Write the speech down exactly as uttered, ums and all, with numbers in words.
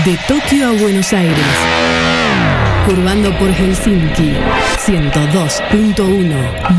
De Tokio a Buenos Aires. Curvando por Helsinki. ciento dos punto uno